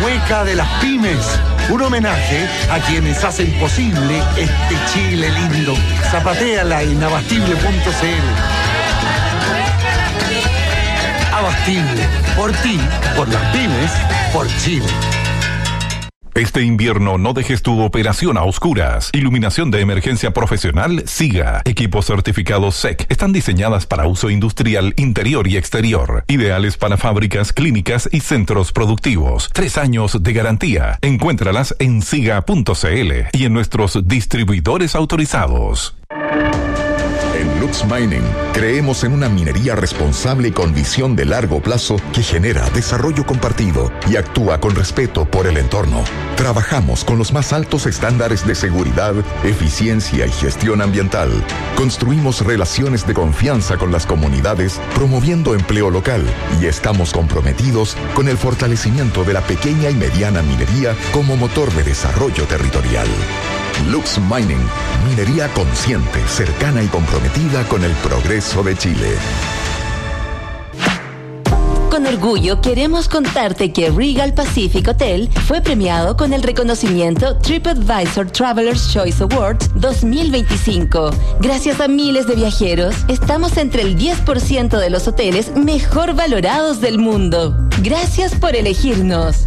Mueca de las Pymes. Un homenaje a quienes hacen posible este Chile lindo. Zapatéala en abastible.cl. Abastible. Por ti, por las pymes, por Chile. Este invierno no dejes tu operación a oscuras. Iluminación de emergencia profesional SIGA. Equipos certificados SEC. Están diseñadas para uso industrial interior y exterior. Ideales para fábricas, clínicas y centros productivos. 3 años de garantía. Encuéntralas en siga.cl y en nuestros distribuidores autorizados. En Lux Mining creemos en una minería responsable con visión de largo plazo que genera desarrollo compartido y actúa con respeto por el entorno. Trabajamos con los más altos estándares de seguridad, eficiencia y gestión ambiental. Construimos relaciones de confianza con las comunidades, promoviendo empleo local, y estamos comprometidos con el fortalecimiento de la pequeña y mediana minería como motor de desarrollo territorial. Lux Mining, minería consciente, cercana y comprometida con el progreso de Chile. Con orgullo queremos contarte que Regal Pacific Hotel fue premiado con el reconocimiento TripAdvisor Traveler's Choice Awards 2025. Gracias a miles de viajeros, estamos entre el 10% de los hoteles mejor valorados del mundo. Gracias por elegirnos.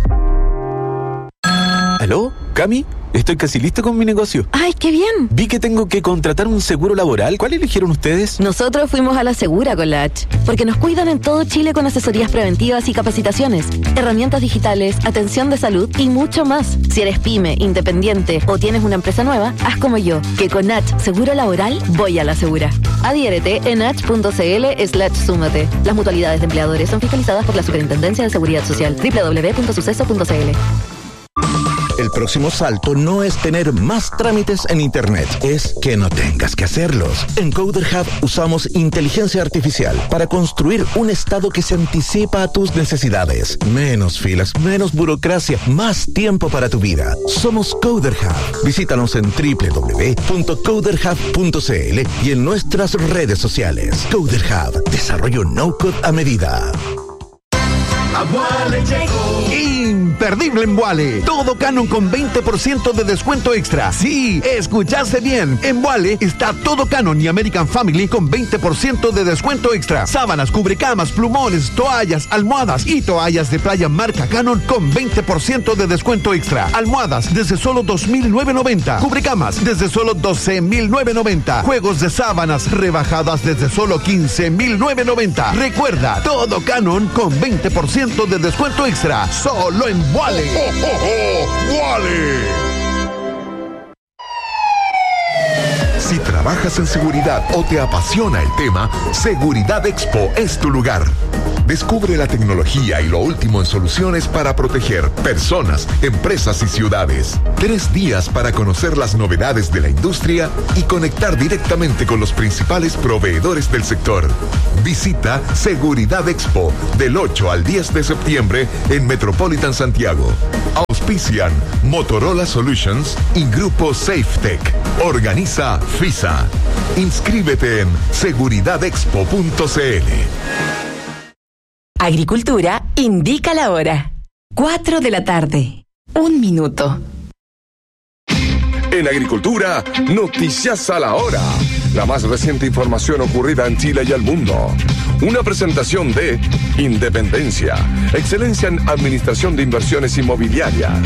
¿Aló? ¿Cami? Estoy casi listo con mi negocio. ¡Ay, qué bien! Vi que tengo que contratar un seguro laboral. ¿Cuál eligieron ustedes? Nosotros fuimos a la Segura con la H, porque nos cuidan en todo Chile con asesorías preventivas y capacitaciones, herramientas digitales, atención de salud y mucho más. Si eres pyme, independiente o tienes una empresa nueva, haz como yo, que con H Seguro Laboral voy a la Segura. Adhiérete en h.cl/súmate. Las mutualidades de empleadores son fiscalizadas por la Superintendencia de Seguridad Social. www.suceso.cl. El próximo salto no es tener más trámites en Internet, es que no tengas que hacerlos. En Coder Hub usamos inteligencia artificial para construir un estado que se anticipa a tus necesidades. Menos filas, menos burocracia, más tiempo para tu vida. Somos Coder Hub. Visítanos en www.coderhub.cl y en nuestras redes sociales. Coder Hub, desarrollo no-code a medida. Abuale llegó. Imperdible en Vuale. Todo Canon con 20% de descuento extra. Sí, escuchaste bien. En Vuale está todo Canon y American Family con 20% de descuento extra. Sábanas, cubrecamas, plumones, toallas, almohadas y toallas de playa marca Canon con 20% de descuento extra. Almohadas desde solo $2,990. Cubrecamas desde solo $12,990. Juegos de sábanas rebajadas desde solo $15,990. Recuerda, todo Canon con 20% de descuento extra. Solo en Vuale. ¡Vuale! Si trabajas en seguridad o te apasiona el tema, Seguridad Expo es tu lugar. Descubre la tecnología y lo último en soluciones para proteger personas, empresas y ciudades. 3 días para conocer las novedades de la industria y conectar directamente con los principales proveedores del sector. Visita Seguridad Expo del 8 al 10 de septiembre en Metropolitan Santiago. Auspician Motorola Solutions y Grupo SafeTech. Organiza FISA. Inscríbete en seguridadexpo.cl. Agricultura indica la hora. 4 de la tarde. 1 minuto. En Agricultura, noticias a la hora. La más reciente información ocurrida en Chile y el mundo. Una presentación de Independencia, excelencia en administración de inversiones inmobiliarias.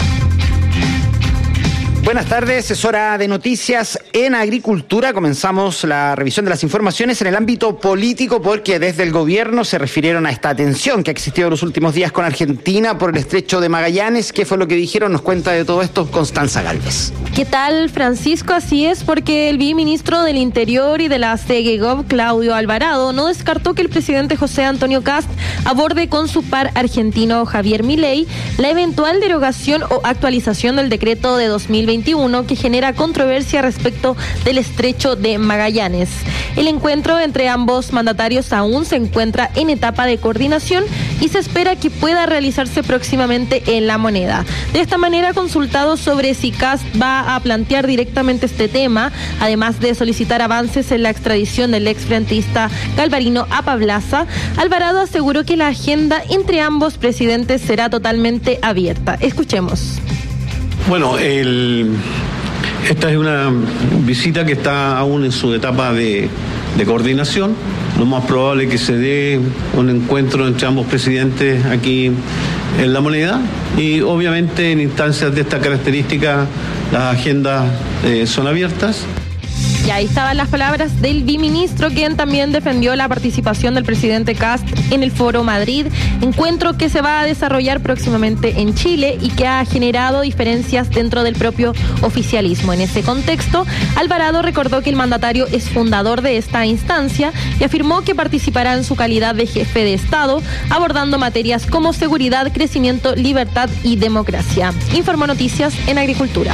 Buenas tardes, es hora de noticias en Agricultura. Comenzamos la revisión de las informaciones en el ámbito político porque desde el gobierno se refirieron a esta tensión que ha existido en los últimos días con Argentina por el estrecho de Magallanes. ¿Qué fue lo que dijeron? Nos cuenta de todo esto Constanza Gálvez. ¿Qué tal, Francisco? Así es, porque el viceministro del Interior y de la CEGEGOV, Claudio Alvarado, no descartó que el presidente José Antonio Kast aborde con su par argentino Javier Milei la eventual derogación o actualización del decreto de 2020 2021 que genera controversia respecto del estrecho de Magallanes. El encuentro entre ambos mandatarios aún se encuentra en etapa de coordinación y se espera que pueda realizarse próximamente en La Moneda. De esta manera, consultado sobre si Kast va a plantear directamente este tema, además de solicitar avances en la extradición del exfrentista Galvarino Apablaza, Alvarado aseguró que la agenda entre ambos presidentes será totalmente abierta. Escuchemos. Bueno, esta es una visita que está aún en su etapa de coordinación. Lo más probable es que se dé un encuentro entre ambos presidentes aquí en La Moneda y obviamente en instancias de esta característica las agendas son abiertas. Y ahí estaban las palabras del biministro, quien también defendió la participación del presidente Kast en el Foro Madrid, encuentro que se va a desarrollar próximamente en Chile y que ha generado diferencias dentro del propio oficialismo. En ese contexto, Alvarado recordó que el mandatario es fundador de esta instancia y afirmó que participará en su calidad de jefe de Estado, abordando materias como seguridad, crecimiento, libertad y democracia. Informó Noticias en Agricultura.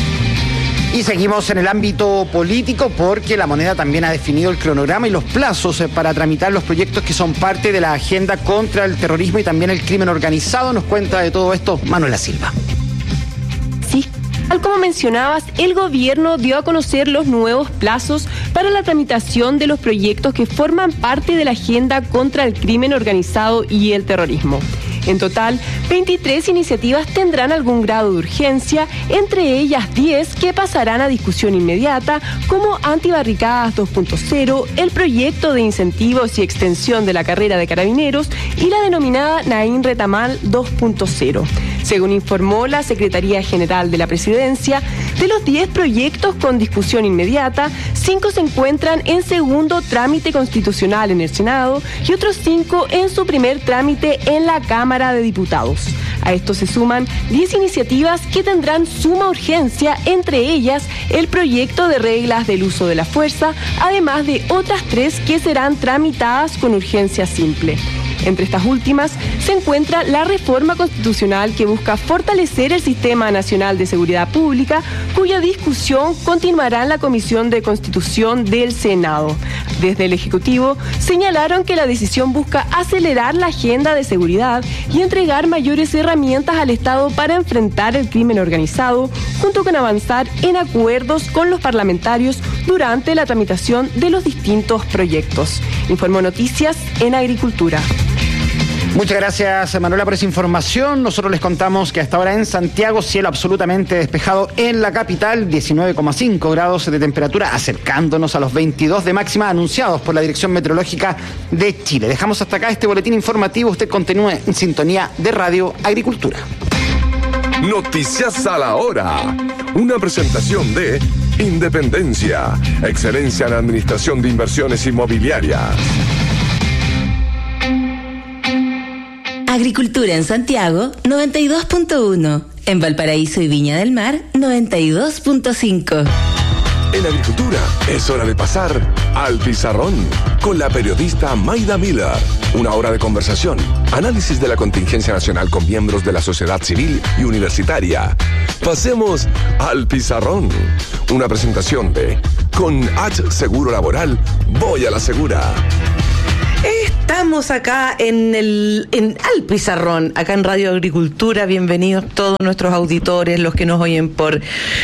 Y seguimos en el ámbito político porque La Moneda también ha definido el cronograma y los plazos para tramitar los proyectos que son parte de la agenda contra el terrorismo y también el crimen organizado. Nos cuenta de todo esto Manuela Silva. Sí, tal como mencionabas, el gobierno dio a conocer los nuevos plazos para la tramitación de los proyectos que forman parte de la agenda contra el crimen organizado y el terrorismo. En total, 23 iniciativas tendrán algún grado de urgencia, entre ellas 10 que pasarán a discusión inmediata, como Antibarricadas 2.0, el proyecto de incentivos y extensión de la carrera de carabineros y la denominada Naín Retamal 2.0. Según informó la Secretaría General de la Presidencia, de los 10 proyectos con discusión inmediata, 5 se encuentran en segundo trámite constitucional en el Senado y otros 5 en su primer trámite en la Cámara de Diputados. A esto se suman 10 iniciativas que tendrán suma urgencia, entre ellas el proyecto de reglas del uso de la fuerza, además de otras 3 que serán tramitadas con urgencia simple. Entre estas últimas se encuentra la reforma constitucional que busca fortalecer el Sistema Nacional de Seguridad Pública, cuya discusión continuará en la Comisión de Constitución del Senado. Desde el Ejecutivo señalaron que la decisión busca acelerar la agenda de seguridad y entregar mayores herramientas al Estado para enfrentar el crimen organizado, junto con avanzar en acuerdos con los parlamentarios durante la tramitación de los distintos proyectos. Informó Noticias en Agricultura. Muchas gracias, Manuela, por esa información. Nosotros les contamos que hasta ahora en Santiago, cielo absolutamente despejado en la capital, 19,5 grados de temperatura, acercándonos a los 22 de máxima anunciados por la Dirección Meteorológica de Chile. Dejamos hasta acá este boletín informativo. Usted continúe en sintonía de Radio Agricultura. Noticias a la hora. Una presentación de Independencia, excelencia en administración de inversiones inmobiliarias. Agricultura en Santiago, 92.1. En Valparaíso y Viña del Mar, 92.5. En Agricultura es hora de pasar al pizarrón con la periodista Mayda Miller. Una hora de conversación, análisis de la contingencia nacional con miembros de la sociedad civil y universitaria. Pasemos al pizarrón. Una presentación de Con H Seguro Laboral, voy a la segura. Estamos acá al pizarrón, acá en Radio Agricultura. Bienvenidos todos nuestros auditores, los que nos oyen por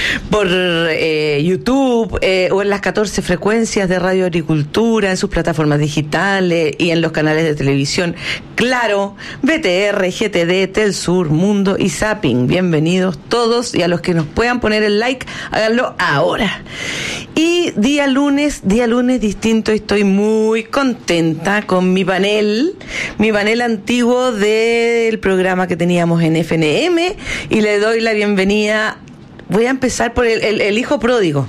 YouTube o en las 14 frecuencias de Radio Agricultura, en sus plataformas digitales y en los canales de televisión. Claro, BTR, GTD, Telsur, Mundo y Zapping. Bienvenidos todos, y a los que nos puedan poner el like, háganlo ahora. Y día lunes distinto, estoy muy contenta con mi panel antiguo del programa que teníamos en FNM, y le doy la bienvenida. Voy a empezar por el hijo pródigo.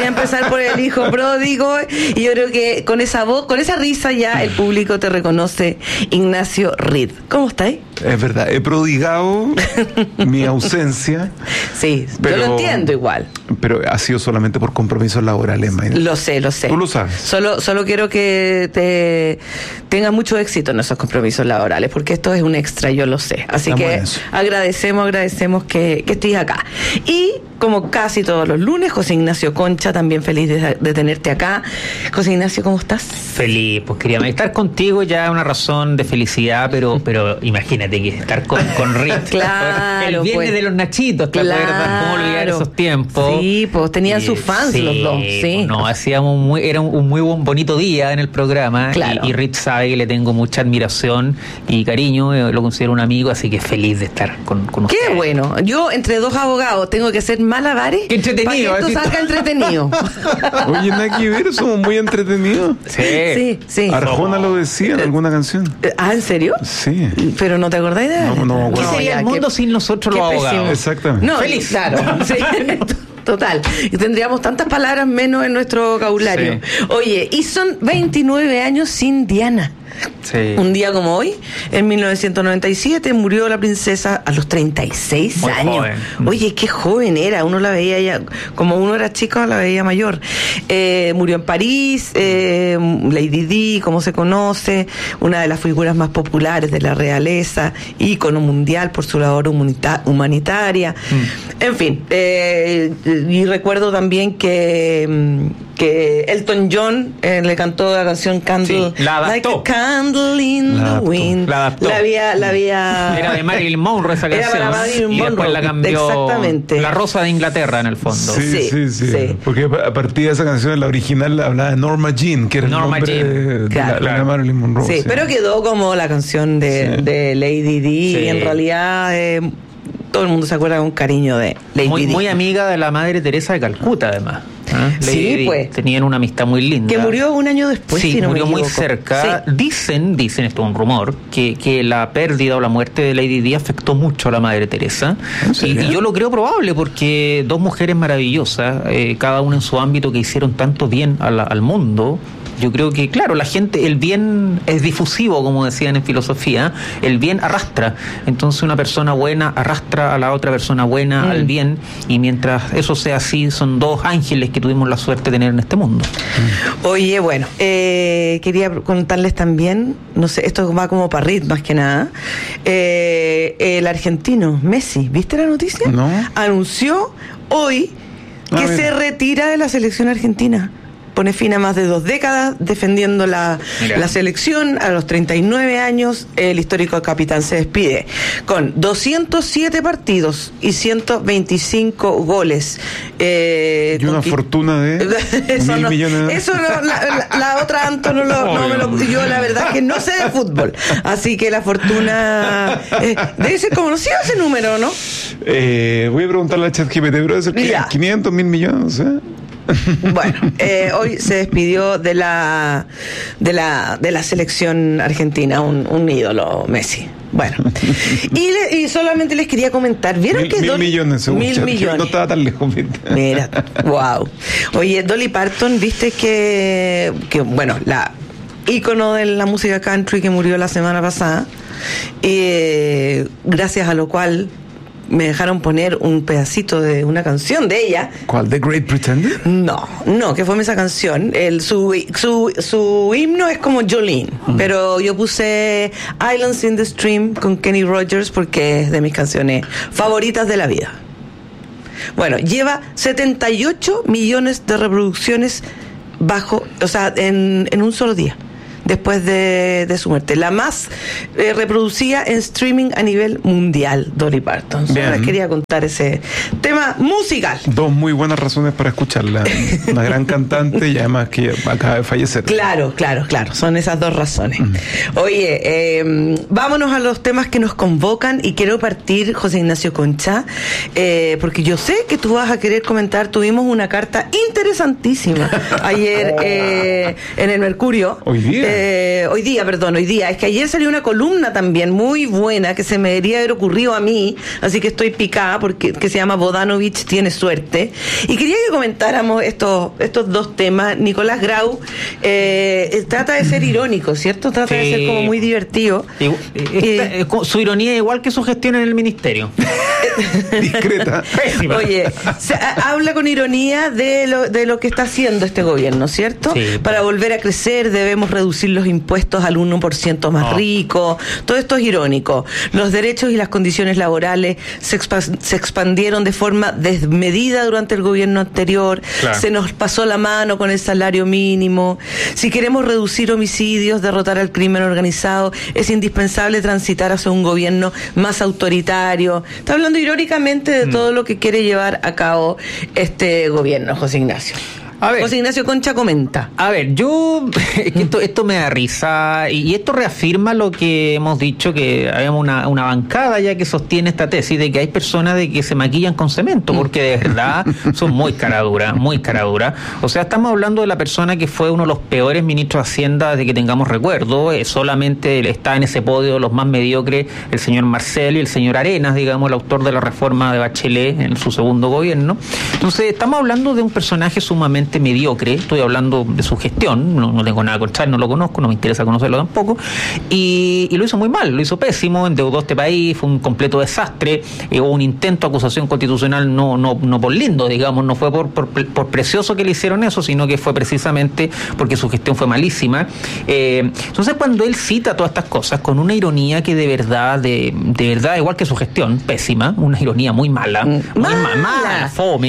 Y yo creo que con esa voz, con esa risa ya el público te reconoce. Ignacio Reed, ¿cómo estáis? Es verdad, he prodigado mi ausencia. Sí, pero yo lo entiendo igual. Pero ha sido solamente por compromisos laborales, Mayra. Lo sé. Tú lo sabes. Solo quiero que tengas mucho éxito en esos compromisos laborales, porque esto es un extra, yo lo sé. Así que agradecemos que estés acá. Y como casi todos los lunes. José Ignacio Concha, también feliz de tenerte acá. José Ignacio, ¿cómo estás? Feliz, pues quería estar contigo ya es una razón de felicidad, pero imagínate que estar con Rick. Claro, el viernes pues, de los Nachitos, ¿te acuerdas? ¿Cómo olvidar esos tiempos? Sí, pues tenían sus fans los dos, sí. Pues, no, era un muy bonito día en el programa, claro. y Rick sabe que le tengo mucha admiración y cariño, lo considero un amigo, así que feliz de estar con ustedes. Qué bueno, yo entre dos abogados tengo que hacer malabares. Qué entretenido. Para que esto salga entretenido. Oye, nada que ver, somos muy entretenidos. Sí. Arjona lo decía en alguna canción. ¿En serio? Sí. Pero no te acordáis de él. No, ¿Qué sería el mundo sin nosotros los abogados? Exactamente. No, feliz. Claro. Sí. Total, y tendríamos tantas palabras menos en nuestro vocabulario. Sí. Oye, y son 29 años sin Diana. Sí. Un día como hoy, en 1997, murió la princesa a los 36 muy años. Joven. Oye, qué joven era. Uno la veía ya, como uno era chico, la veía mayor. Murió en París, Lady Di, como se conoce, una de las figuras más populares de la realeza, ícono mundial por su labor humanitaria. En fin, y recuerdo también que Elton John le cantó la canción Candle, sí, la adaptó. Like a candle in the wind. La adaptó. La había era de Marilyn Monroe esa canción. Era para Marilyn y Monroe. después la cambió. Exactamente. La Rosa de Inglaterra en el fondo. Sí. Porque a partir de esa canción, la original hablaba de Norma Jean, que era Norma el nombre Jean. de la Marilyn Monroe. Sí, pero quedó como la canción de Lady Di. Sí. Y en realidad todo el mundo se acuerda con cariño de Lady Di. Muy amiga de la Madre Teresa de Calcuta, además. Sí, pues. Tenían una amistad muy linda. Que murió un año después, sí, si no murió me muy equivoco. cerca. Sí. Dicen, esto es un rumor, que la pérdida o la muerte de Lady Di afectó mucho a la Madre Teresa. Y yo lo creo probable porque dos mujeres maravillosas, cada una en su ámbito, que hicieron tanto bien al mundo. Yo creo que, claro, la gente, el bien es difusivo, como decían en filosofía, el bien arrastra. Entonces una persona buena arrastra a la otra persona buena al bien, y mientras eso sea así, son dos ángeles que tuvimos la suerte de tener en este mundo. Oye, bueno, quería contarles también, no sé, esto va como para Rit más que nada, el argentino Messi, ¿viste la noticia? No. Anunció hoy que se retira de la selección argentina. Pone fin a más de 2 décadas defendiendo la selección. A los 39 años, el histórico capitán se despide con 207 partidos y 125 goles. Y una fortuna de 1.000 millones de... Eso la otra Anto no me lo... Yo la verdad es que no sé de fútbol. Así que la fortuna... debe ser conocido ese número, ¿no? Voy a preguntarle a ChatGPT, pero debe ser 500, 1.000 millones, Bueno, hoy se despidió de la selección argentina, un ídolo, Messi. Bueno, y solamente les quería comentar, ¿vieron que 1.000 millones, según 1.000 millones? No estaba tan lejos. Mira, wow. Oye, Dolly Parton, viste que bueno, la ícono de la música country que murió la semana pasada, gracias a lo cual me dejaron poner un pedacito de una canción de ella. ¿Cuál? ¿The Great Pretender? No, que fue esa canción. Su himno es como Jolene, pero yo puse Islands in the Stream con Kenny Rogers porque es de mis canciones favoritas de la vida. Bueno, lleva 78 millones de reproducciones en un solo día, después de su muerte. La más reproducida en streaming a nivel mundial, Dolly Parton. Solo les quería contar ese tema musical. Dos muy buenas razones para escucharla. Una gran cantante y además que acaba de fallecer. Claro. Son esas dos razones. Oye, vámonos a los temas que nos convocan y quiero partir, José Ignacio Concha, porque yo sé que tú vas a querer comentar. Tuvimos una carta interesantísima ayer en el Mercurio. Hoy día. Hoy día. Es que ayer salió una columna también muy buena que se me debería haber ocurrido a mí, así que estoy picada porque que se llama Bodanovich tiene suerte. Y quería que comentáramos estos dos temas. Nicolás Grau trata de ser irónico, ¿cierto? Trata de ser como muy divertido. Su ironía es igual que su gestión en el ministerio. discreta. Oye, habla con ironía de lo que está haciendo este gobierno, ¿cierto? Sí. Para volver a crecer debemos reducir los impuestos al 1% más rico. Todo esto es irónico. Los derechos y las condiciones laborales se expandieron de forma desmedida durante el gobierno anterior. Claro. Se nos pasó la mano con el salario mínimo. Si queremos reducir homicidios, derrotar al crimen organizado, es indispensable transitar hacia un gobierno más autoritario. Está hablando irónicamente de todo lo que quiere llevar a cabo este gobierno, José Ignacio. A ver, José Ignacio Concha comenta. A ver, es que esto me da risa y esto reafirma lo que hemos dicho, que habíamos una bancada ya que sostiene esta tesis de que hay personas de que se maquillan con cemento, porque de verdad son muy caraduras, muy caraduras. O sea, estamos hablando de la persona que fue uno de los peores ministros de Hacienda desde que tengamos recuerdo. Solamente está en ese podio los más mediocres el señor Marcel y el señor Arenas, digamos, el autor de la reforma de Bachelet en su segundo gobierno. Entonces, estamos hablando de un personaje sumamente mediocre, estoy hablando de su gestión, no tengo nada contra él, no lo conozco, no me interesa conocerlo tampoco, y lo hizo muy mal, lo hizo pésimo, endeudó este país, fue un completo desastre, hubo un intento de acusación constitucional no por lindo, digamos, no fue por precioso que le hicieron eso, sino que fue precisamente porque su gestión fue malísima. Entonces, cuando él cita todas estas cosas con una ironía que de verdad, igual que su gestión, pésima, una ironía muy mala, mala,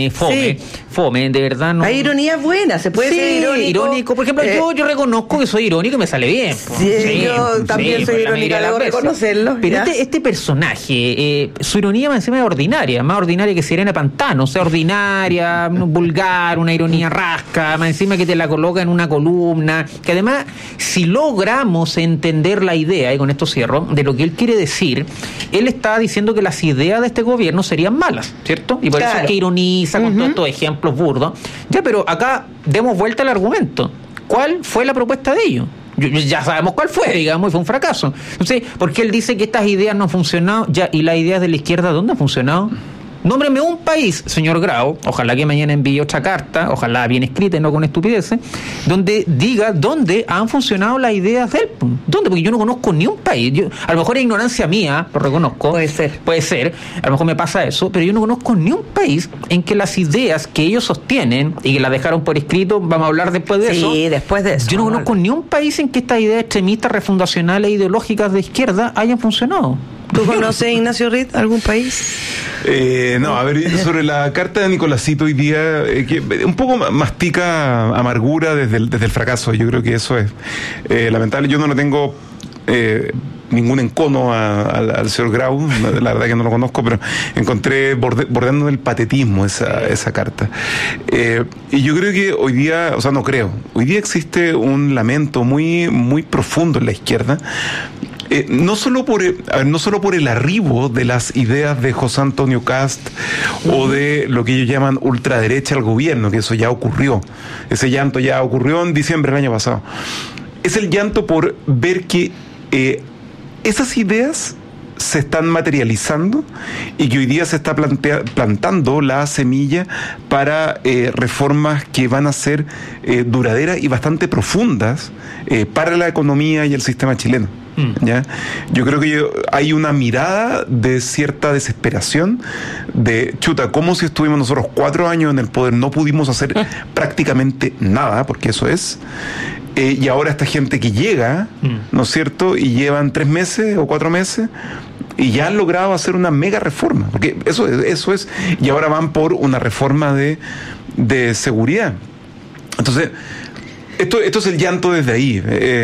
fome, de verdad no. Hay ironía buena, se puede ser irónico. Por ejemplo, yo reconozco que soy irónico y me sale bien. Yo también soy irónica, debo reconocerlo. Pero este personaje, su ironía más encima es ordinaria, más ordinaria que Sirena Pantano, o sea, ordinaria, vulgar, una ironía rasca, más encima que te la coloca en una columna, que además, si logramos entender la idea, y con esto cierro, de lo que él quiere decir, él está diciendo que las ideas de este gobierno serían malas, ¿cierto? Y por eso es que ironiza con todos estos ejemplos burdos. Ya, pero acá demos vuelta al argumento. ¿Cuál fue la propuesta de ellos? Ya sabemos cuál fue, digamos, y fue un fracaso. Entonces, ¿por qué él dice que estas ideas no han funcionado? Ya, ¿y las ideas de la izquierda dónde han funcionado? Nómbreme un país, señor Grau, ojalá que mañana envíe otra carta, ojalá bien escrita y no con estupideces, donde diga dónde han funcionado las ideas de él. ¿Dónde? Porque yo no conozco ni un país. A lo mejor es ignorancia mía, lo reconozco. Puede ser, a lo mejor me pasa eso, pero yo no conozco ni un país en que las ideas que ellos sostienen y que las dejaron por escrito, vamos a hablar después de eso. Sí, después de eso. Yo no conozco ni un país en que estas ideas extremistas, refundacionales e ideológicas de izquierda hayan funcionado. ¿Tú conoces, Ignacio Ritt, algún país? No, a ver, sobre la carta de Nicolásito hoy día, que un poco mastica amargura desde el fracaso. Yo creo que eso es lamentable. Yo no lo tengo ningún encono al señor Grau, la verdad que no lo conozco, pero encontré bordeando el patetismo esa carta. Y yo creo que hoy día, o sea, no creo, hoy día existe un lamento muy, muy profundo en la izquierda. No solo por el arribo de las ideas de José Antonio Cast o de lo que ellos llaman ultraderecha al gobierno, que eso ya ocurrió. Ese llanto ya ocurrió en diciembre del año pasado. Es el llanto por ver que esas ideas se están materializando y que hoy día se está plantando la semilla para reformas que van a ser duraderas y bastante profundas para la economía y el sistema chileno. ¿Ya? Yo creo que hay una mirada de cierta desesperación de chuta, como si estuvimos nosotros 4 años en el poder, no pudimos hacer prácticamente nada, porque eso es. Y ahora esta gente que llega, ¿no es cierto? Y llevan 3 meses o 4 meses y ya han logrado hacer una mega reforma, porque eso es, y ahora van por una reforma de seguridad. Entonces, esto es el llanto desde ahí,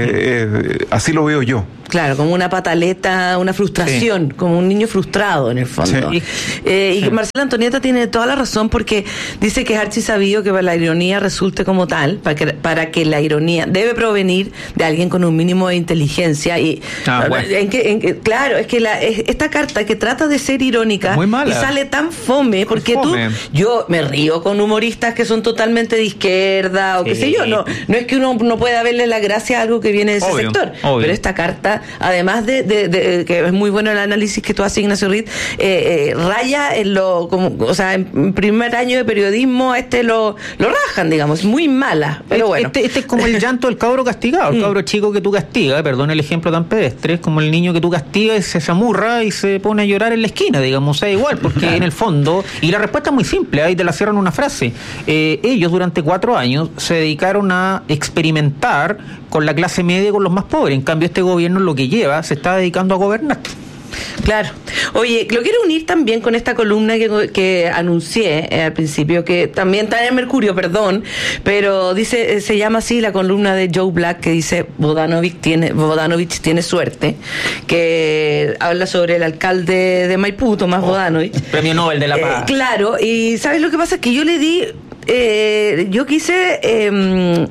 así lo veo yo. Claro, como una pataleta, una frustración, como un niño frustrado en el fondo. Sí. Y Marcela Antonieta tiene toda la razón porque dice que es archisabido que la ironía resulte como tal, para que la ironía debe provenir de alguien con un mínimo de inteligencia. Y bueno. Claro, es que esta carta que trata de ser irónica y sale tan fome, porque yo me río con humoristas que son totalmente de izquierda o qué sé yo, no es que uno no pueda verle la gracia a algo que viene de ese sector, pero esta carta además de que es muy bueno el análisis que tú haces, Ignacio Reed, raya en en primer año de periodismo lo rajan, digamos, muy mala, pero bueno. Este es como el llanto del cabro castigado, el cabro chico que tú castigas, perdón el ejemplo tan pedestre, es como el niño que tú castigas y se chamurra y se pone a llorar en la esquina, digamos, o sea, igual, porque en el fondo, y la respuesta es muy simple, ahí te la cierran una frase, ellos durante 4 años se dedicaron a experimentar con la clase media y con los más pobres, en cambio este gobierno lo que lleva se está dedicando a gobernar. Claro. Oye, lo quiero unir también con esta columna que anuncié al principio, que también está en Mercurio, perdón, pero se llama así la columna de Joe Black, que dice Bodanovich tiene suerte, que habla sobre el alcalde de Maipú, Tomás Bodanovich. Premio Nobel de la Paz. Claro, y ¿sabes lo que pasa? Es que yo le di, yo quise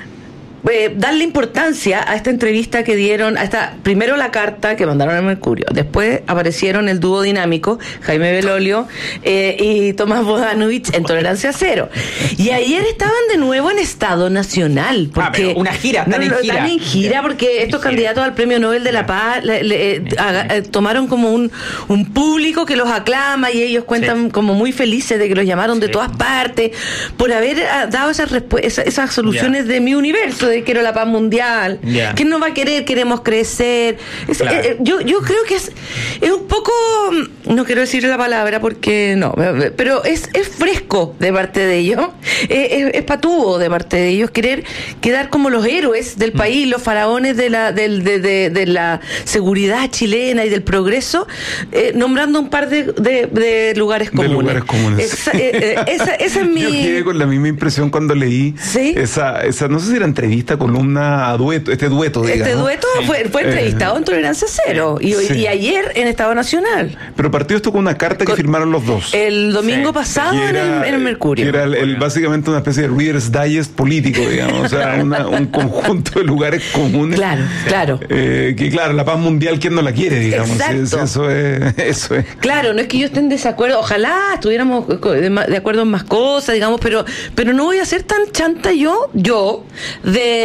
darle importancia a esta entrevista que dieron, primero la carta que mandaron a Mercurio, después aparecieron el dúo dinámico, Jaime Belolio y Tomás Bodanovich en Tolerancia Cero. Y ayer estaban de nuevo en Estado Nacional. Porque pero una gira, están en gira porque estos candidatos al Premio Nobel de la Paz tomaron como un público que los aclama y ellos cuentan como muy felices de que los llamaron de todas partes por haber dado esas soluciones de mi universo, de quiero la paz mundial, ¿quién no va a querer? Queremos crecer. Yo creo que es un poco, no quiero decir la palabra porque no, pero es fresco de parte de ellos, es patudo de parte de ellos querer quedar como los héroes del país, los faraones de la seguridad chilena y del progreso, nombrando un par de lugares comunes. De lugares comunes. Esa es mi... Yo quedé con la misma impresión cuando leí esa, no sé si era entrevista, columna, dueto, digamos. Este dueto fue entrevistado en Tolerancia Cero y ayer en Estado Nacional. Pero partió esto con una carta que firmaron los dos. El domingo pasado en el Mercurio. Que era básicamente una especie de Reader's Digest político, digamos, o sea, un conjunto de lugares comunes. Claro. Que claro, la paz mundial, ¿quién no la quiere, digamos? Eso es. Claro, no es que yo esté en desacuerdo, ojalá estuviéramos de acuerdo en más cosas, digamos, pero no voy a ser tan chanta yo de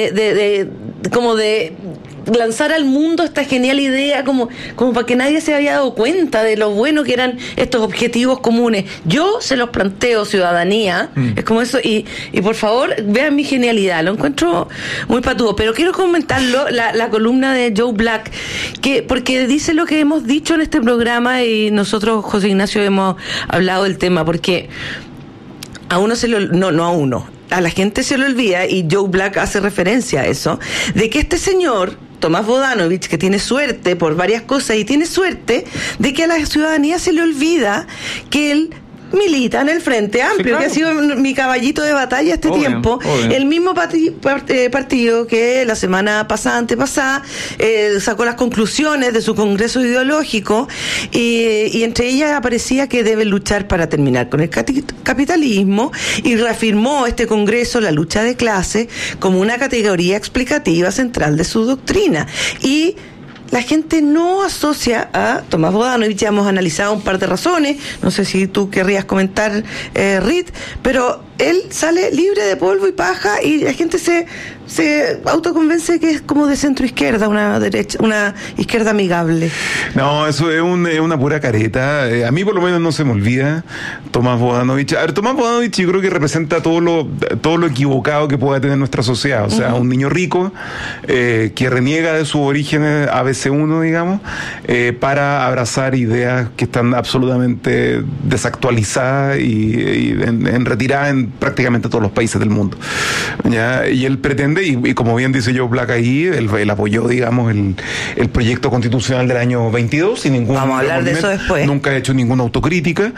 lanzar al mundo esta genial idea como para que nadie se haya dado cuenta de lo bueno que eran estos objetivos comunes. Yo se los planteo, ciudadanía, es como eso, y por favor vean mi genialidad, lo encuentro muy patudo, pero quiero comentarlo, la columna de Joe Black, porque dice lo que hemos dicho en este programa y nosotros, José Ignacio, hemos hablado del tema, porque a uno a la gente se le olvida, y Joe Black hace referencia a eso, de que este señor, Tomás Bodanovich, que tiene suerte por varias cosas, y tiene suerte de que a la ciudadanía se le olvida que él milita en el Frente Amplio, que ha sido mi caballito de batalla este tiempo. El mismo partido que la semana antepasada, sacó las conclusiones de su congreso ideológico y entre ellas aparecía que debe luchar para terminar con el capitalismo, y reafirmó este congreso la lucha de clase como una categoría explicativa central de su doctrina. Y la gente no asocia a Tomás Bodanovich. Ya hemos analizado un par de razones, no sé si tú querrías comentar, Reed, pero él sale libre de polvo y paja y la gente se autoconvence que es como de centro izquierda, una izquierda amigable. No, eso es una pura careta. A mí por lo menos no se me olvida Tomás Bodanovich. A ver, Tomás Bodanovich yo creo que representa todo lo equivocado que pueda tener nuestra sociedad. O sea, un niño rico que reniega de sus orígenes ABC1, digamos, para abrazar ideas que están absolutamente desactualizadas y en retirada en prácticamente todos los países del mundo. ¿Ya? Y él pretende, y como bien dice Joe Black ahí, él apoyó, digamos, el proyecto constitucional del año 22 sin ningún... Vamos a hablar de eso después. Nunca ha hecho ninguna autocrítica.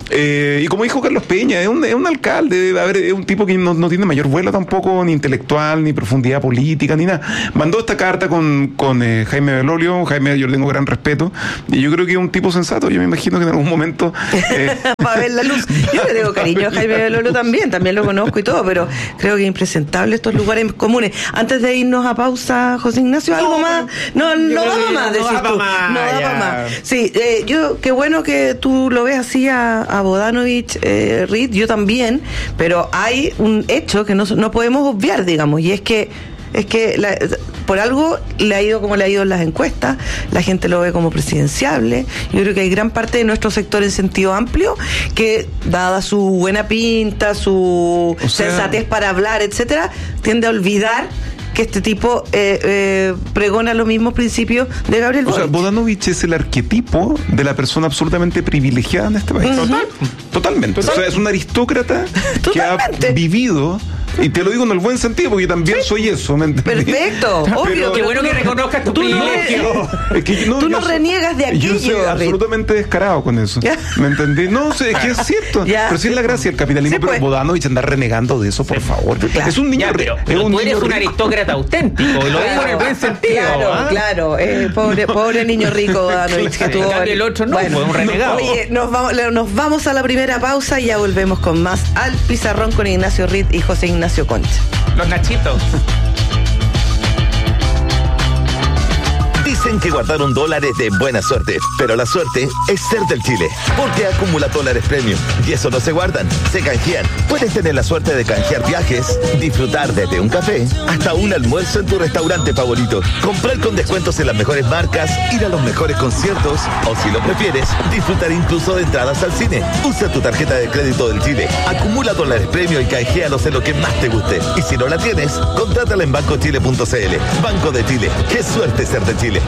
Y como dijo Carlos Peña, es un alcalde, es un tipo que no tiene mayor vuelo tampoco, ni intelectual, ni profundidad política, ni nada. Mandó esta carta con Jaime Belolio. Jaime, yo le tengo gran respeto, y yo creo que es un tipo sensato. Yo me imagino que en algún momento... Va a ver la luz. Yo le tengo cariño a Jaime Belolio también lo conozco y todo, pero creo que es impresentable estos lugares comunes. Antes de irnos a pausa, José Ignacio, ¿algo más? No da para más, decís tú. No da para más. Sí, qué bueno que tú lo ves así a Bodanovich, Reed, yo también, pero hay un hecho que no podemos obviar, digamos, y es que es que por algo le ha ido como le ha ido en las encuestas, la gente lo ve como presidenciable. Yo creo que hay gran parte de nuestro sector en sentido amplio que, dada su buena pinta, su sensatez para hablar, etcétera, tiende a olvidar que este tipo pregona los mismos principios de Gabriel Boric. O sea, Bodanovich es el arquetipo de la persona absolutamente privilegiada en este país. Totalmente. O sea, es un aristócrata que ha vivido, y te lo digo en el buen sentido, porque yo también soy eso, ¿me entendés? Perfecto, obvio. Qué bueno que reconozcas tu privilegio. Tú no reniegas de aquello. Yo soy absolutamente descarado con eso. ¿Me entendí? No, es que es cierto. Pero sí es la gracia del capitalismo, pero Bodanovich anda renegando de eso, por favor. Claro. Es un niño rico. Pero tú eres un aristócrata auténtico, y lo digo en el buen sentido. Claro. Pobre niño rico Bodanovich que tuvo. El otro no, fue un renegado. Oye, nos vamos a la primera pausa y ya volvemos con más Al Pizarrón con Ignacio Ritt y José Ignacio Concha. Los Nachitos. Dicen que guardaron dólares de buena suerte, pero la suerte es ser del Chile, porque acumula dólares premium y eso no se guardan, se canjean. Puedes tener la suerte de canjear viajes, disfrutar desde un café hasta un almuerzo en tu restaurante favorito, comprar con descuentos en las mejores marcas, ir a los mejores conciertos o, si lo prefieres, disfrutar incluso de entradas al cine. Usa tu tarjeta de crédito del Chile, acumula dólares premium y canjealos en lo que más te guste. Y si no la tienes, contrátala en bancochile.cl. Banco de Chile, qué suerte ser de Chile.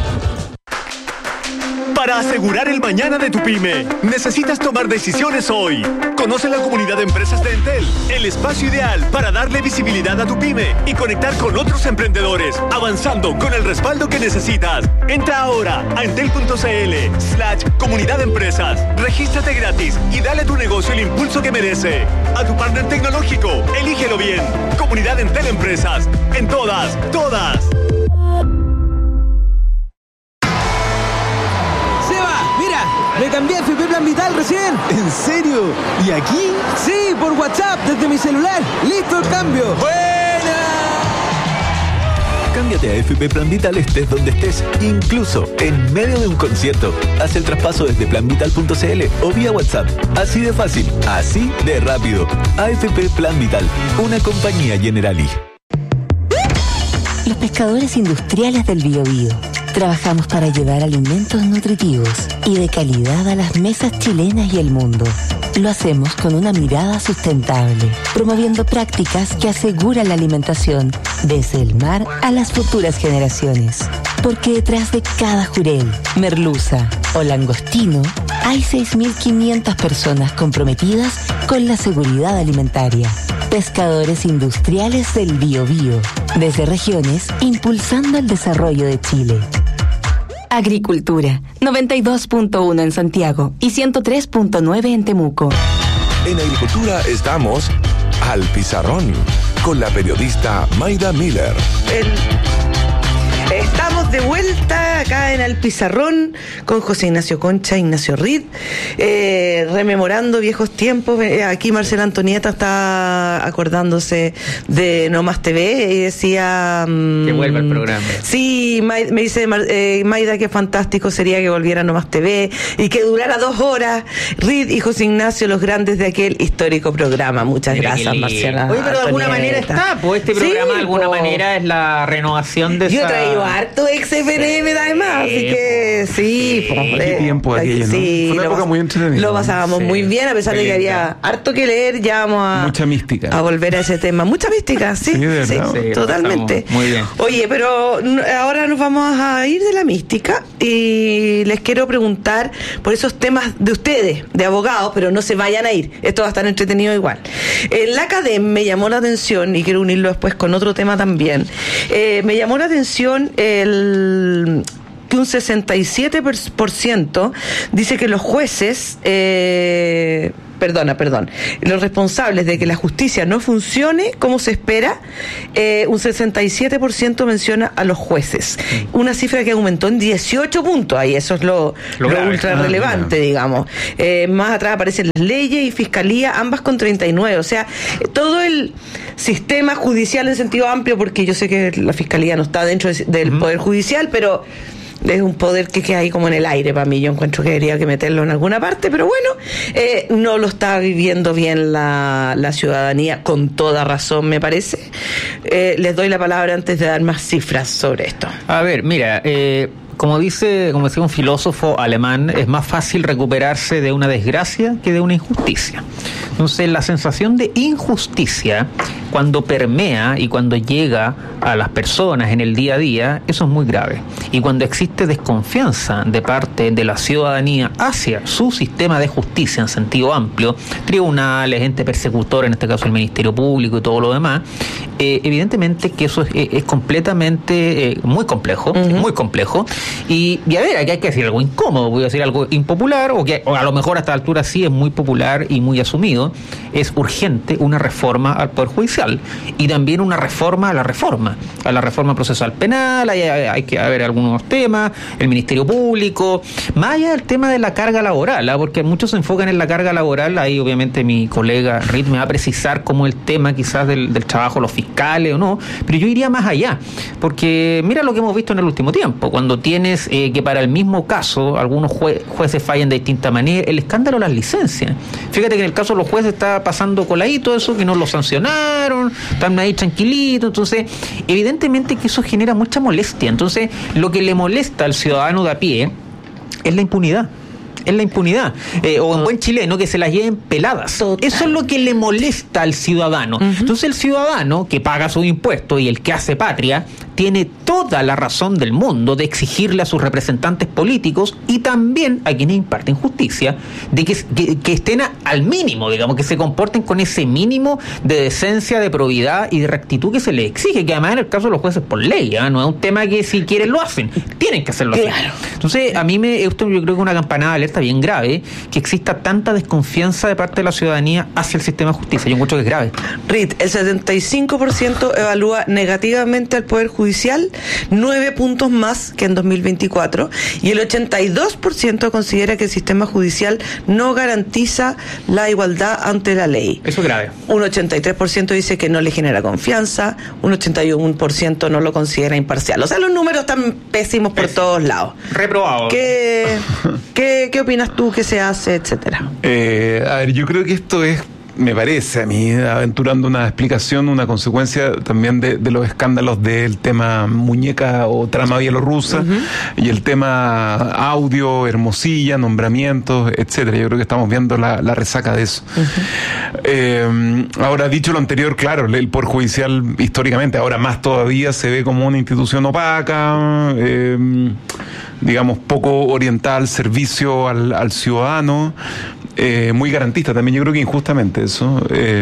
Para asegurar el mañana de tu pyme, necesitas tomar decisiones hoy. Conoce la comunidad de empresas de Entel, el espacio ideal para darle visibilidad a tu pyme y conectar con otros emprendedores, avanzando con el respaldo que necesitas. Entra ahora a entel.cl/comunidad de empresas, regístrate gratis y dale a tu negocio el impulso que merece. A tu partner tecnológico, elígelo bien. Comunidad Entel Empresas, en todas. Me cambié a FP Plan Vital recién. ¿En serio? ¿Y aquí? Sí, por WhatsApp, desde mi celular. ¡Listo el cambio! ¡Buena! Cámbiate a FP Plan Vital estés donde estés, incluso en medio de un concierto. Haz el traspaso desde planvital.cl o vía WhatsApp. Así de fácil, así de rápido. AFP Plan Vital, una compañía Generali. Los pescadores industriales del Biobío. Trabajamos para llevar alimentos nutritivos y de calidad a las mesas chilenas y el mundo. Lo hacemos con una mirada sustentable, promoviendo prácticas que aseguran la alimentación desde el mar a las futuras generaciones. Porque detrás de cada jurel, merluza o langostino, hay 6.500 personas comprometidas con la seguridad alimentaria. Pescadores industriales del Biobío, desde regiones, impulsando el desarrollo de Chile. Agricultura, 92.1 en Santiago y 103.9 en Temuco. En Agricultura estamos Al Pizarrón, con la periodista Mayda Miller. Estamos de vuelta acá en Al Pizarrón con José Ignacio Concha, Ignacio Ritt, rememorando viejos tiempos. Aquí Marcela Antonieta está acordándose de No Más TV y decía... que vuelva el programa. Sí, me dice Mayda que fantástico sería que volviera No Más TV y que durara 2 horas. Ritt y José Ignacio, los grandes de aquel histórico programa. Muchas gracias, Marcela. Oye, pero de alguna manera está, pues este programa de alguna manera es la renovación de Yo traigo harto ex-FNM además, así que sí. Qué tiempo aquello, ¿no? Sí, fue una época muy entretenida. Lo pasábamos muy bien, a pesar de que había harto que leer, ya vamos a... Mucha mística. A volver a ese tema. Mucha mística, sí. Sí, totalmente. Muy bien. Oye, pero ahora nos vamos a ir de la mística y les quiero preguntar por esos temas de ustedes, de abogados, pero no se vayan a ir. Esto va a estar entretenido igual. En la academia me llamó la atención, y quiero unirlo después con otro tema también, me llamó la atención que un 67% dice que los jueces, los responsables de que la justicia no funcione como se espera, un 67% menciona a los jueces. Una cifra que aumentó en 18 puntos, ahí eso es lo ultra relevante, digamos. Más atrás aparecen las leyes y fiscalía, ambas con 39. O sea, todo el sistema judicial en sentido amplio, porque yo sé que la fiscalía no está dentro del Poder Judicial, pero es un poder que queda ahí como en el aire para mí. Yo encuentro que debería que meterlo en alguna parte, pero bueno, no lo está viviendo bien la ciudadanía, con toda razón, me parece. Les doy la palabra antes de dar más cifras sobre esto. A ver, mira, como decía un filósofo alemán, es más fácil recuperarse de una desgracia que de una injusticia. Entonces, la sensación de injusticia, cuando permea y cuando llega a las personas en el día a día, eso es muy grave. Y cuando existe desconfianza de parte de la ciudadanía hacia su sistema de justicia en sentido amplio, tribunales, ente persecutor, en este caso el Ministerio Público y todo lo demás, evidentemente que eso es completamente muy complejo, muy complejo. Y a ver, aquí hay que decir algo incómodo, voy a decir algo impopular, o a lo mejor a esta altura sí es muy popular y muy asumido. Es urgente una reforma al Poder Judicial y también una reforma a la reforma procesal penal. Hay que haber algunos temas, el Ministerio Público, más allá del tema de la carga laboral, porque muchos se enfocan en la carga laboral. Ahí obviamente mi colega Rit me va a precisar cómo el tema quizás del trabajo, los fiscales o no, pero yo iría más allá, porque mira lo que hemos visto en el último tiempo, cuando tienes que para el mismo caso algunos jueces fallan de distinta manera, el escándalo de las licencias. Fíjate que en el caso de los jueces está pasando coladito eso, que no lo sancionaron, están ahí tranquilitos. Entonces, evidentemente que eso genera mucha molestia. Entonces, lo que le molesta al ciudadano de a pie es la impunidad. O en buen chileno, que se las lleven peladas. Total. Eso es lo que le molesta al ciudadano. Entonces el ciudadano que paga sus impuestos y el que hace patria tiene toda la razón del mundo de exigirle a sus representantes políticos y también a quienes imparten justicia de que estén al mínimo, digamos, que se comporten con ese mínimo de decencia, de probidad y de rectitud que se les exige, que además en el caso de los jueces por ley, no es un tema que si quieren lo hacen, tienen que hacerlo así. Claro. Entonces esto yo creo que es una campanada de alerta bien grave, que exista tanta desconfianza de parte de la ciudadanía hacia el sistema de justicia. Yo encuentro que es grave. Rit, el 75% evalúa negativamente al Poder Judicial, 9 puntos más que en 2024, y el 82% considera que el sistema judicial no garantiza la igualdad ante la ley. Eso es grave. Un 83% dice que no le genera confianza, un 81% no lo considera imparcial. O sea, los números están pésimos por todos lados. Reprobado. ¿Qué opinas tú que se hace, etcétera? A ver, yo creo que esto es, me parece a mí, aventurando una explicación, una consecuencia también de los escándalos del tema muñeca o trama bielorrusa y el tema audio, Hermosilla, nombramientos, etcétera. Yo creo que estamos viendo la resaca de eso. Ahora, dicho lo anterior, claro, el Poder Judicial históricamente, ahora más todavía, se ve como una institución opaca, digamos, poco orientada al servicio al ciudadano, muy garantista también, yo creo que injustamente eso.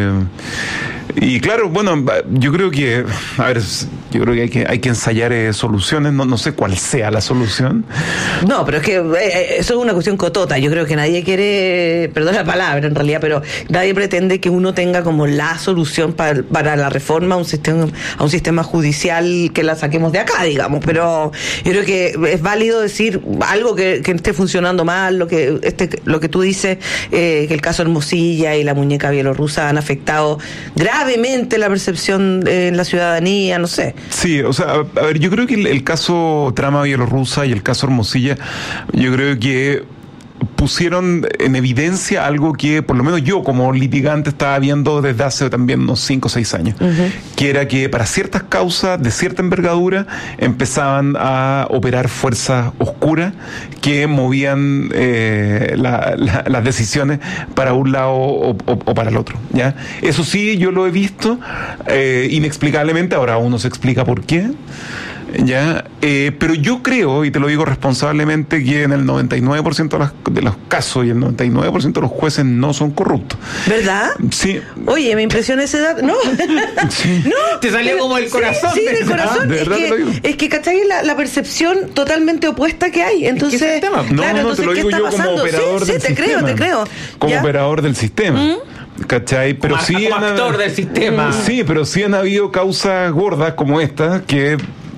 Y claro, bueno, yo creo que, hay que ensayar soluciones, no sé cuál sea la solución. No, pero es que eso es una cuestión cotota. Yo creo que nadie quiere, perdón la palabra en realidad, pero nadie pretende que uno tenga como la solución para la reforma a un sistema judicial que la saquemos de acá, digamos. Pero yo creo que es válido decir algo que esté funcionando mal, lo que tú dices, que el caso Hermosilla y la muñeca bielorrusa han afectado gravemente la percepción en la ciudadanía, no sé. Sí, o sea, a ver, yo creo que el caso trama bielorrusa y el caso Hermosilla, yo creo que pusieron en evidencia algo que por lo menos yo como litigante estaba viendo desde hace también unos 5 o 6 años, que era que para ciertas causas de cierta envergadura empezaban a operar fuerzas oscuras que movían las decisiones para un lado o para el otro, ¿ya? Eso sí, yo lo he visto inexplicablemente, ahora uno se explica por qué, ¿ya? Pero yo creo, y te lo digo responsablemente, que en el 99% de los casos y el 99% de los jueces no son corruptos. ¿Verdad? Sí. Oye, me impresiona esa edad. No. Sí. No. Te salió como el corazón. Sí, del corazón. ¿De verdad te lo digo? Es que, ¿cachai? La percepción totalmente opuesta que hay. Entonces, ¿qué es el tema? Claro, no, entonces, te lo digo yo como operador del sistema. Te creo. Como ¿Ya? operador del sistema. ¿Cachai? Pero como actor del sistema. Sí, pero sí han habido causas gordas como esta que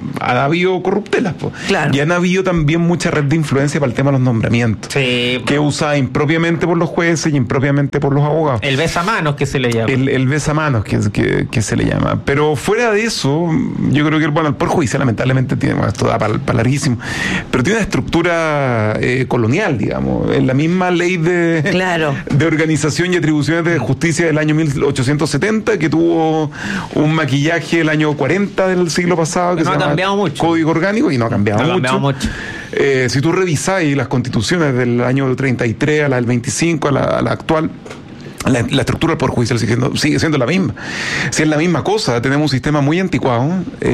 han habido corruptelas, pues. Claro. Y han habido también mucha red de influencia para el tema de los nombramientos. Sí, que usada impropiamente por los jueces y impropiamente por los abogados. El besamanos que se le llama. El besamanos que se le llama. Pero fuera de eso, yo creo que el Poder Judicial lamentablemente tiene, bueno, esto da para larguísimo, pero tiene una estructura colonial, digamos. En la misma ley de organización y atribuciones de justicia del año 1870, que tuvo un maquillaje el año 40 del siglo pasado, que no se llama Código Orgánico, y no ha cambiado mucho. Si tú revisáis las constituciones del año 33 a la del 25, a la actual, la estructura del Poder Judicial sigue siendo la misma. Si es la misma cosa, tenemos un sistema muy anticuado,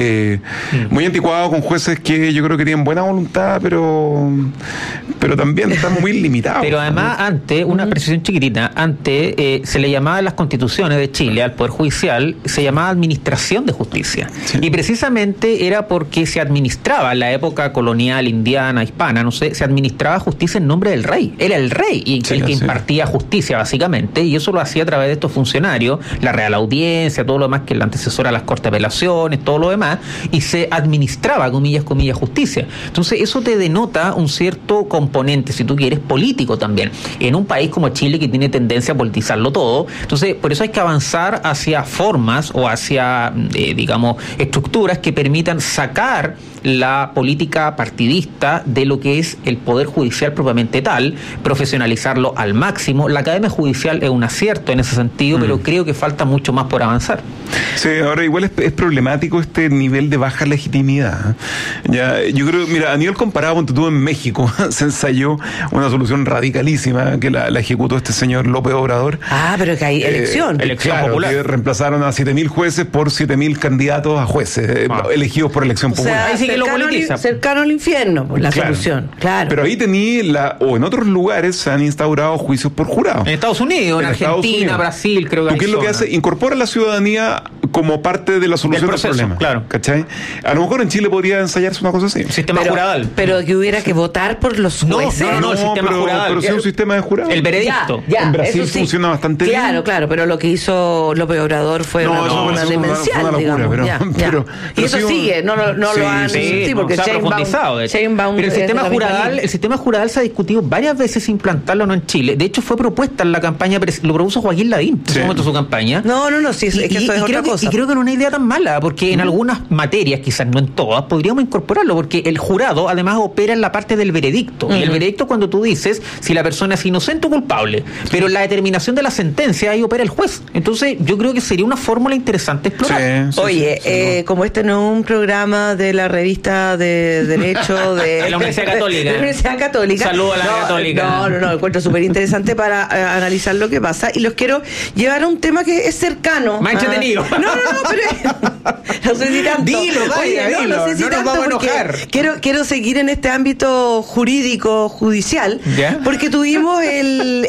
con jueces que yo creo que tienen buena voluntad, pero también están muy limitados. Pero además, antes, una precisión chiquitita, antes se le llamaba en las constituciones de Chile al Poder Judicial, se llamaba Administración de Justicia. Sí. Y precisamente era porque se administraba en la época colonial, indiana, hispana, no sé, se administraba justicia en nombre del rey. Era el rey el que impartía justicia, básicamente, y eso lo hacía a través de estos funcionarios, la Real Audiencia, todo lo demás, que es la antecesora a las Cortes de Apelaciones, todo lo demás, y se administraba, comillas, justicia. Entonces, eso te denota un cierto componente, si tú quieres, político también, en un país como Chile, que tiene tendencia a politizarlo todo. Entonces, por eso hay que avanzar hacia formas o hacia, digamos, estructuras que permitan sacar la política partidista de lo que es el Poder Judicial propiamente tal, profesionalizarlo al máximo. La Academia Judicial es un acierto en ese sentido, pero creo que falta mucho más por avanzar. Sí, ahora igual es problemático este nivel de baja legitimidad. Ya, yo creo, mira, a nivel comparado, ponte tú, en México se ensayó una solución radicalísima que la ejecutó este señor López Obrador. Pero que hay elección popular. Que reemplazaron a 7.000 jueces por 7.000 candidatos a jueces elegidos por elección popular. Cercano al infierno, por la solución. Claro. Pero ahí o en otros lugares se han instaurado juicios por jurado. En Estados Unidos, en Argentina, Brasil, creo que ¿Qué es lo que hace? Incorpora a la ciudadanía como parte de la solución del problema. Claro. ¿Cachai? A lo mejor en Chile podría ensayarse una cosa así. Sistema juradal. Pero que hubiera que votar por los jueces. No, el sistema juradal. Pero sí un sistema de jurado. El veredicto. En Brasil funciona bastante bien. Claro, pero lo que hizo López Obrador fue una demencial, fue una locura, digamos. Y eso sigue, no lo han... Sí, porque se ha profundizado. Pero el sistema juradal se ha discutido varias veces implantarlo o no en Chile. De hecho, fue propuesta en la campaña, lo propuso Joaquín Lavín en momento de su campaña. No, sí, es que eso es otra cosa. Y creo que no es una idea tan mala, porque en algunas materias, quizás no en todas, podríamos incorporarlo, porque el jurado además opera en la parte del veredicto. Y el veredicto, cuando tú dices si la persona es inocente o culpable, pero en la determinación de la sentencia ahí opera el juez. Entonces, yo creo que sería una fórmula interesante explorar. Como este no es un programa de la revista de Derecho de la Universidad Católica. Saludos a la Católica. No, encuentro súper interesante para analizar lo que pasa, y los quiero llevar a un tema que es cercano. Más entretenido. No sé si tanto. Dilo, no sé si no tanto, nos vamos a enojar. Quiero seguir en este ámbito jurídico, judicial, porque tuvimos el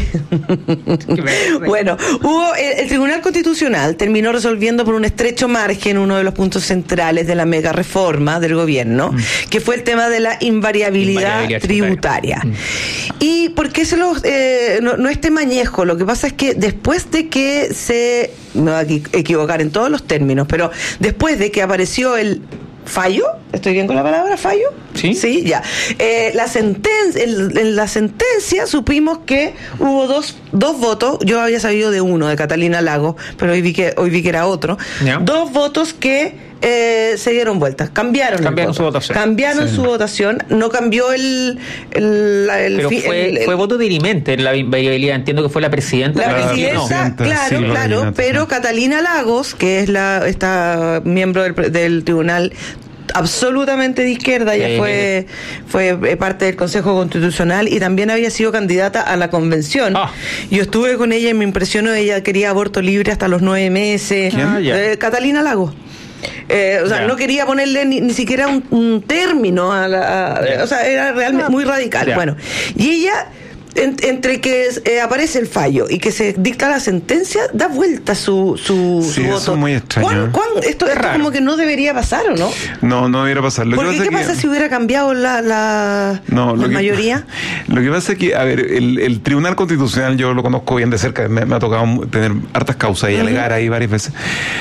Tribunal Constitucional terminó resolviendo por un estrecho margen uno de los puntos centrales de la mega reforma del gobierno, que fue el tema de la invariabilidad tributaria. ¿Y por qué no es tema añejo? Lo que pasa es que después de que me voy a equivocar en todos los términos, pero después de que apareció el fallo, ¿estoy bien con la palabra fallo? Sí, ya. En la sentencia supimos que hubo dos votos. Yo había sabido de uno, de Catalina Lagos, pero hoy vi que era otro. Dos votos que se dieron vueltas, cambiaron su votación, no cambió pero fue voto dirimente en la invariabilidad. Entiendo que fue la presidenta. La presidenta, claro, pero Catalina Lagos, que es esta miembro del tribunal, absolutamente de izquierda, ella fue parte del Consejo Constitucional y también había sido candidata a la convención. Yo estuve con ella y me impresionó. Ella quería aborto libre hasta los 9 meses. Catalina Lagos. No quería ponerle ni siquiera un término era realmente muy radical. Bueno, y ella, entre que aparece el fallo y que se dicta la sentencia, da vuelta su voto. Eso es muy extraño. Esto es como que no debería pasar, ¿o no? No debería pasar. ¿Qué pasa si hubiera cambiado la mayoría? Lo que pasa es que, el Tribunal Constitucional yo lo conozco bien de cerca, me ha tocado tener hartas causas y alegar ahí varias veces.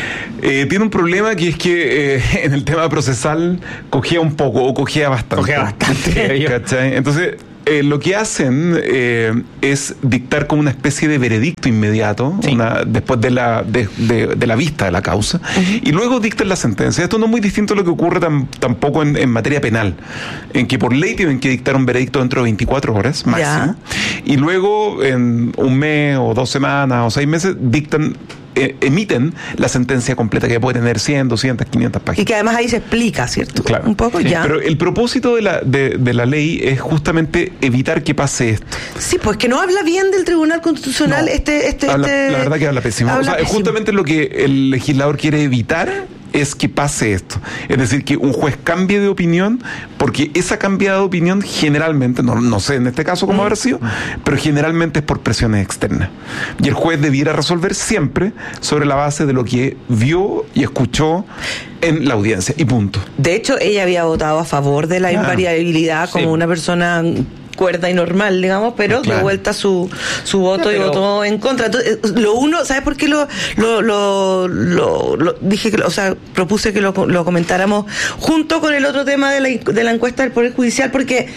Tiene un problema que es que en el tema procesal cogía un poco o cogía bastante. Cogía bastante. ¿Cachai? Entonces, lo que hacen es dictar como una especie de veredicto inmediato, después de la vista de la causa, y luego dictan la sentencia. Esto no es muy distinto a lo que ocurre tampoco en materia penal, en que por ley tienen que dictar un veredicto dentro de 24 horas máximo, y luego en un mes o 2 semanas o 6 meses emiten la sentencia completa, que puede tener 100, 200, 500 páginas. Y que además ahí se explica, ¿cierto? Claro. Un poco ya. Pero el propósito de la ley es justamente evitar que pase esto. Sí, pues que no habla bien del Tribunal Constitucional. La verdad que habla pésimo. Es justamente lo que el legislador quiere evitar, es que pase esto. Es decir, que un juez cambie de opinión, porque esa cambiada de opinión generalmente, no sé en este caso cómo habrá sido, pero generalmente es por presiones externas. Y el juez debiera resolver siempre sobre la base de lo que vio y escuchó en la audiencia, y punto. De hecho, ella había votado a favor de la invariabilidad como una persona cuerda y normal, digamos, pero de vuelta su voto y votó en contra. Entonces, ¿sabes por qué lo dije? Propuse que lo comentáramos junto con el otro tema de la encuesta del Poder Judicial, porque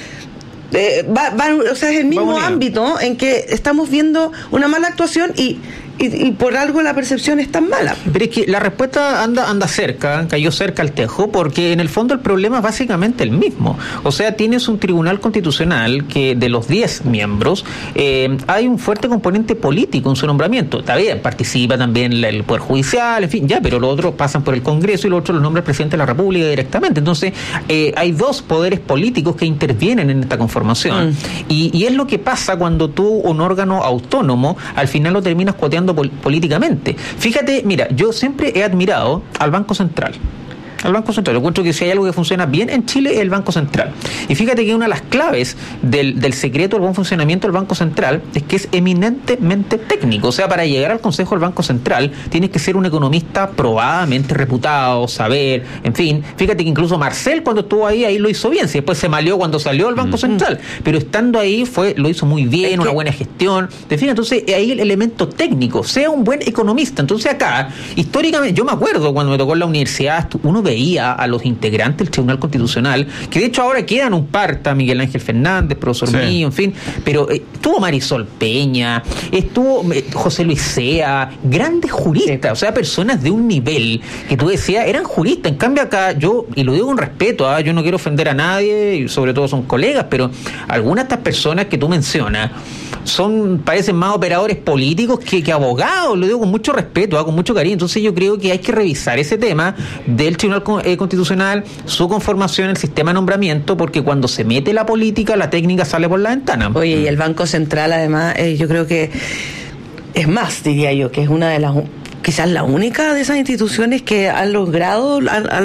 es el mismo ámbito en que estamos viendo una mala actuación y por algo la percepción es tan mala. Pero es que la respuesta anda cerca, cayó cerca al tejo, porque en el fondo el problema es básicamente el mismo. O sea, tienes un tribunal constitucional que de los 10 miembros hay un fuerte componente político en su nombramiento. Está bien, participa también el Poder Judicial, en fin, pero los otros pasan por el Congreso y los otros los nombra el presidente de la República directamente. Entonces, hay 2 poderes políticos que intervienen en esta conformación. Y es lo que pasa cuando tú, un órgano autónomo, al final lo terminas cuoteando políticamente. Fíjate, mira, yo siempre he admirado al Banco Central. Yo encuentro que si hay algo que funciona bien en Chile es el Banco Central. Y fíjate que una de las claves del secreto del buen funcionamiento del Banco Central es que es eminentemente técnico. O sea, para llegar al Consejo del Banco Central tienes que ser un economista probadamente reputado, saber, en fin. Fíjate que incluso Marcel, cuando estuvo ahí lo hizo bien. Si después se maleó cuando salió del Banco Central. Pero estando ahí lo hizo muy bien, una buena gestión. Entonces ahí el elemento técnico, sea un buen economista. Entonces acá, históricamente, yo me acuerdo cuando me tocó en la universidad, uno veía a los integrantes del Tribunal Constitucional, que de hecho ahora quedan un par, está Miguel Ángel Fernández, profesor Mío, en fin, pero estuvo Marisol Peña, estuvo José Luis Sea, grandes juristas, o sea, personas de un nivel que tú decías, eran juristas. En cambio acá, y lo digo con respeto, yo no quiero ofender a nadie, y sobre todo son colegas, pero algunas de estas personas que tú mencionas parecen más operadores políticos que abogados, lo digo con mucho respeto, con mucho cariño. Entonces yo creo que hay que revisar ese tema del Tribunal Constitucional, su conformación, el sistema de nombramiento, porque cuando se mete la política, la técnica sale por la ventana. Oye, y el Banco Central además, yo creo que es más, diría yo, que es una de las, quizás la única de esas instituciones que ha logrado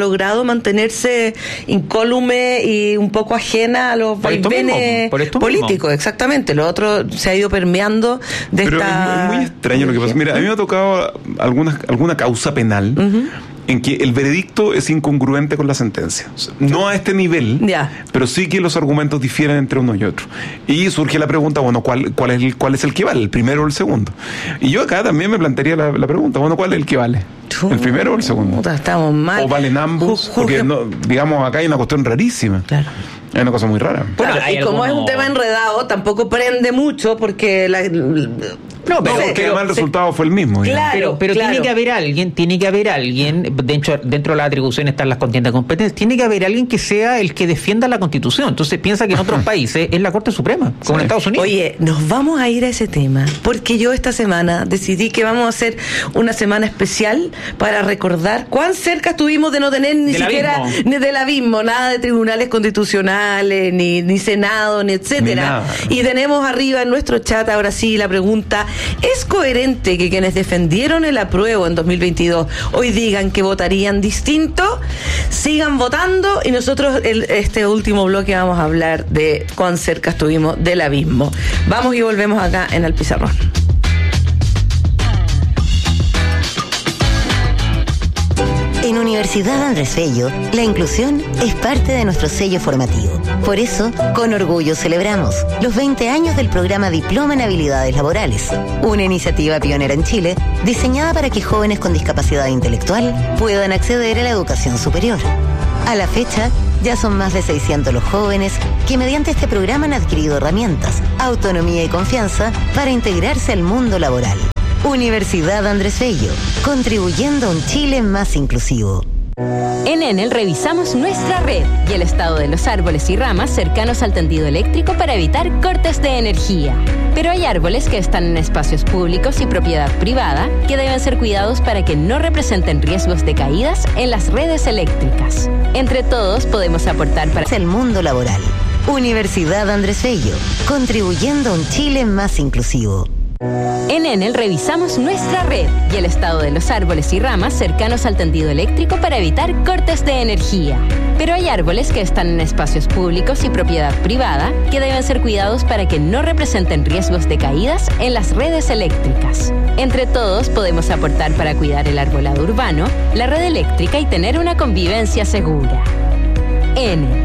mantenerse incólume y un poco ajena a los vaivenes políticos, exactamente. Lo otro se ha ido permeando de Pero es muy extraño lo que pasa. Mira, a mí me ha tocado alguna causa penal en que el veredicto es incongruente con la sentencia. O sea, no a este nivel, pero sí que los argumentos difieren entre uno y otro. Y surge la pregunta, bueno, ¿cuál es el que vale? ¿El primero o el segundo? Y yo acá también me plantearía la pregunta, bueno, ¿cuál es el que vale? ¿El primero o el segundo? Estamos mal. ¿O valen ambos? Porque, digamos, acá hay una cuestión rarísima. Claro. Es una cosa muy rara. Bueno, y como es un tema enredado, tampoco prende mucho porque pero el resultado fue el mismo. Claro, pero tiene que haber alguien, dentro de las atribuciones están las contiendas de competencia, tiene que haber alguien que sea el que defienda la Constitución. Entonces piensa que en otros países es la Corte Suprema, como en Estados Unidos. Oye, nos vamos a ir a ese tema, porque yo esta semana decidí que vamos a hacer una semana especial para recordar cuán cerca estuvimos de no tener ni siquiera ni del abismo, nada de tribunales constitucionales, ni Senado, ni etcétera. Y tenemos arriba en nuestro chat ahora sí la pregunta: ¿es coherente que quienes defendieron el apruebo en 2022 hoy digan que votarían distinto? Sigan votando y nosotros este último bloque vamos a hablar de cuán cerca estuvimos del abismo. Vamos y volvemos acá en El Pizarrón. En Universidad Andrés Bello, la inclusión es parte de nuestro sello formativo. Por eso, con orgullo celebramos los 20 años del programa Diploma en Habilidades Laborales, una iniciativa pionera en Chile diseñada para que jóvenes con discapacidad intelectual puedan acceder a la educación superior. A la fecha, ya son más de 600 los jóvenes que mediante este programa han adquirido herramientas, autonomía y confianza para integrarse al mundo laboral. Universidad Andrés Bello, contribuyendo a un Chile más inclusivo. En Enel revisamos nuestra red y el estado de los árboles y ramas cercanos al tendido eléctrico para evitar cortes de energía. Pero hay árboles que están en espacios públicos y propiedad privada que deben ser cuidados para que no representen riesgos de caídas en las redes eléctricas. Entre todos podemos aportar para el mundo laboral. Universidad Andrés Bello, contribuyendo a un Chile más inclusivo. En Enel revisamos nuestra red y el estado de los árboles y ramas cercanos al tendido eléctrico para evitar cortes de energía. Pero hay árboles que están en espacios públicos y propiedad privada que deben ser cuidados para que no representen riesgos de caídas en las redes eléctricas. Entre todos podemos aportar para cuidar el arbolado urbano, la red eléctrica y tener una convivencia segura. Enel.